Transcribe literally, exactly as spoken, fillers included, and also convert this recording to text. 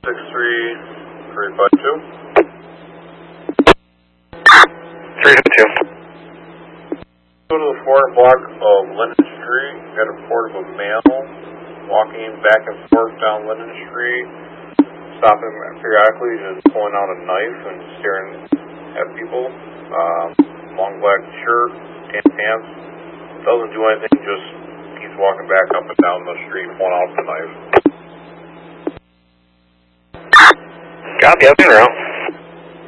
six three three five two. three five two. Go to the fourth block of Linden Street. Got a report of a male walking back and forth down Linden Street, stopping periodically, just pulling out a knife and staring at people. Um, long black shirt, tan pants. Doesn't do anything, just keeps walking back up and down the street, pulling out the knife. Copy, I've been around.